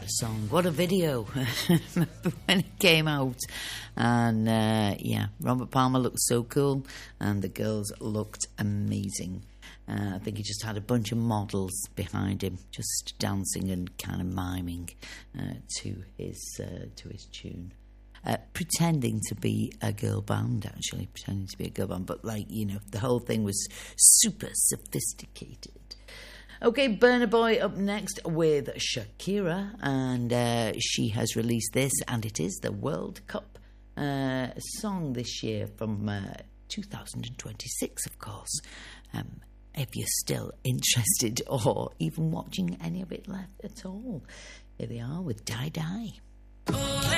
a song. What a video when it came out. And, Robert Palmer looked so cool and the girls looked amazing. I think he just had a bunch of models behind him just dancing and kind of miming to his tune. Pretending to be a girl band, actually. Pretending to be a girl band. But, the whole thing was super sophisticated. Okay, Burna Boy up next with Shakira, and she has released this, and it is the World Cup song this year from 2026, of course. If you're still interested or even watching any of it left at all, here they are with Die Die.